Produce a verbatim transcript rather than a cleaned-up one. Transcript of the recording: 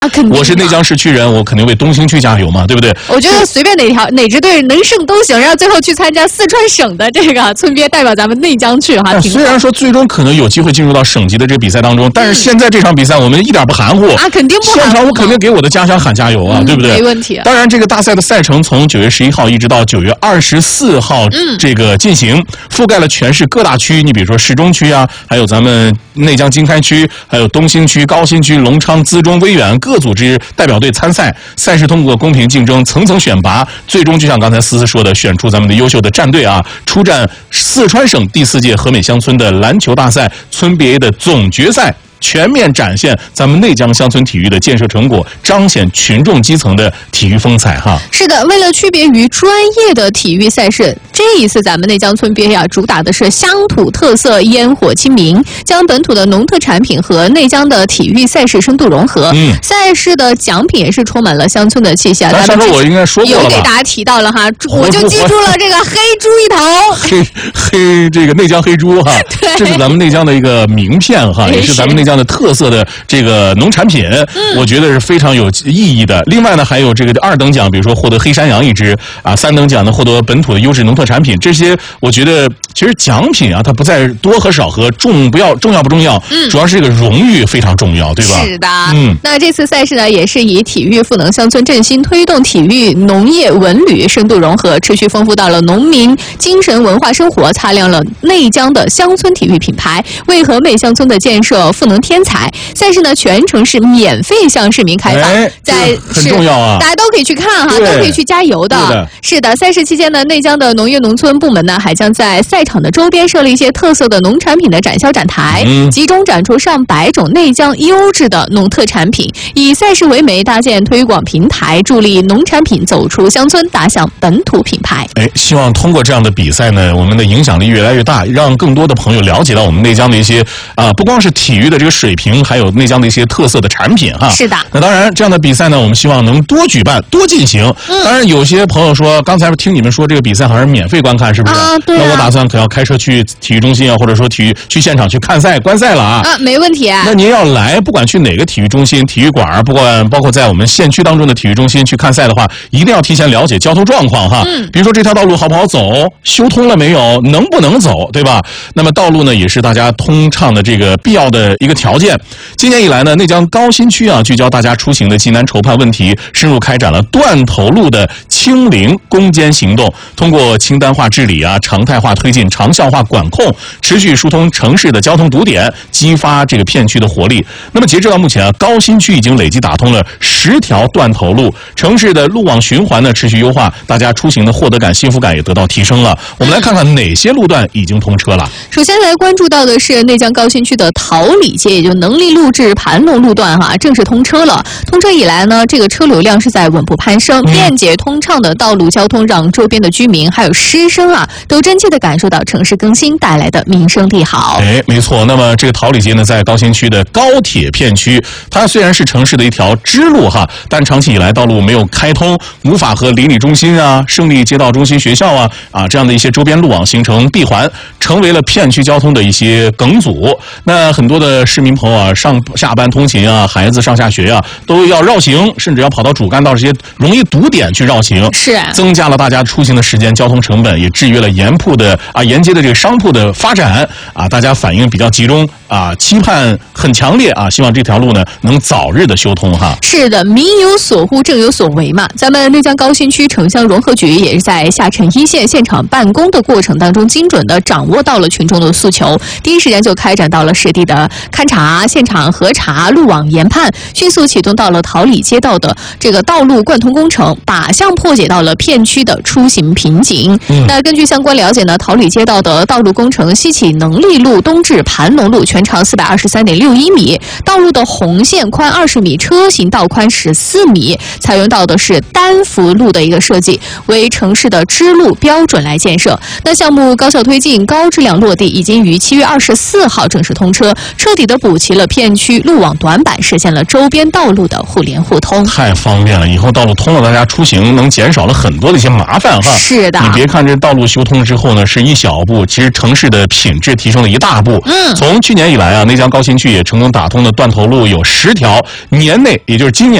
啊，肯定。 我是内江市区人，我肯定为东兴区加油嘛，对不对？ 我觉得随便哪条哪支队能胜都行，然后最后去参加四川省的这个村别，代表咱们内江去哈。 虽然说最终可能有机会进入到省级的这个比赛当中，但是现在这场比赛我们一点不含糊啊，肯定不含糊。 现场我肯定给我的家乡喊加油啊， 嗯、 对不对？ 没问题。 当然，这个大赛的赛程从九月十一号一直到九月二十四号这个进行，嗯、覆盖了全市各大区。你比如说市中区啊，还有咱们内江经开区，还有东兴区、高新区、隆昌、资中、威远各组织代表队参赛。赛事通过公平竞争、层层选拔，最终就像刚才思思说的，选出咱们的优秀的战队啊，出战四川省第四届和美乡村的篮球大赛村 B A 的总决赛。全面展现咱们内江乡村体育的建设成果，彰显群众基层的体育风采哈。 是的，为了区别于专业的体育赛事，这一次咱们内江村 B A 啊，主打的是乡土特色，烟火亲民，将本土的农特产品和内江的体育赛事深度融合。嗯，赛事的奖品也是充满了乡村的气息啊。 咱上周我应该说过了吧？ 有给大家提到了哈，我就记住了这个黑猪一头， 黑黑这个内江黑猪哈，这是咱们内江的一个名片哈，也是咱们内江的特色的这个农产品，嗯、我觉得是非常有意义的。另外呢，还有这个二等奖，比如说获得黑山羊一只啊，三等奖呢获得本土的优质农特产品，这些我觉得其实奖品啊，它不在多和少和重不要重要不重要，嗯、主要是这个荣誉非常重要，对吧？ 是的，嗯。那这次赛事呢，也是以体育赋能乡村振兴，推动体育、农业、文旅深度融合，持续丰富到了农民精神文化生活，擦亮了内江的乡村体育品牌，为和美乡村的建设赋能添彩。赛事呢，全程是免费向市民开放， 哎、 在很重要啊， 大家都可以去看哈，都可以去加油的。 的是的，赛事期间呢，内江的农业农村部门呢，还将在赛场的周边设立一些特色的农产品的展销展台，嗯、集中展出上百种内江优质的农特产品，以赛事为媒，搭建推广平台，助力农产品走出乡村，打响本土品牌。 哎，希望通过这样的比赛呢，我们的影响力越来越大，让更多的朋友了解到我们内江的一些啊、呃，不光是体育的这个水平，还有内江的一些特色的产品哈。 是的。 那当然，这样的比赛呢，我们希望能多举办、多进行。嗯、当然，有些朋友说，刚才听你们说这个比赛好像是免费观看，是不是？ 啊，对啊。 那我打算可要开车去体育中心啊，或者说体育去现场去看赛、观赛了啊。 啊，没问题、啊。 那您要来，不管去哪个体育中心、体育馆，不管包括在我们县区当中的体育中心去看赛的话，一定要提前了解交通状况哈。嗯。比如说这条道路好不好走，修通了没有，能不能走，对吧？那么道路呢，也是大家通畅的这个必要的一个条件。今年以来呢，内江高新区啊，聚焦大家出行的济难筹盼问题，深入开展了断头路的清零攻坚行动，通过清单化治理啊，常态化推进长效化管控，持续疏通城市的交通堵点，激发这个片区的活力。那么截止到目前啊，高新区已经累计打通了十条断头路，城市的路网循环呢持续优化，大家出行的获得感、幸福感也得到提升了。我们来看看哪些路段已经通车了。 首先来关注到的是内江高新区的桃李街，也就能力路至盘龙路段哈，正式通车了。通车以来呢，这个车流量是在稳步攀升，嗯、便捷通畅的道路交通让周边的居民还有师生啊，都真切地感受到城市更新带来的民生地好。 哎，没错。那么这个桃李街呢，在高新区的高铁片区，它虽然是城市的一条支路哈，但长期以来道路没有开通，无法和邻里中心啊、胜利街道中心学校啊啊这样的一些周边路网形成闭环，成为了片区交通的一些梗阻。那很多的市民朋友啊，上下班通勤啊，孩子上下学啊，都要绕行，甚至要跑到主干道这些容易堵点去绕行， 是增加了大家出行的时间、交通成本，也制约了沿铺的啊沿街的这个商铺的发展啊。大家反应比较集中啊，期盼很强烈啊，希望这条路呢能早日的修通哈。 是的，民有所呼，政有所为嘛。咱们内江高新区城乡融合局也是在下沉一线现场办公的过程当中，精准的掌握到了群众的诉求，第一时间就开展到了实地的勘察、现场核查、路网研判，迅速启动到了桃李街道的这个道路贯通工程，靶向破解到了片区的出行瓶颈。嗯、那根据相关了解呢，桃李街道的道路工程西起能力路东至盘龙路，全长四百二十三点六一米，道路的红线宽二十米，车行道宽十四米，采用到的是单幅路的一个设计，为城市的支路标准来建设。那项目高效推进、高质量落地，已经于七月二十四号正式通车，彻底的补齐了片区路网短板，实现了周边道路的互联互通。 太方便了，以后道路通了，大家出行能减少了很多的一些麻烦哈。 是的， 你别看这道路修通之后呢，是一小步，其实城市的品质提升了一大步。嗯，从去年以来啊，内江高新区也成功打通的断头路有十条，年内也就是今年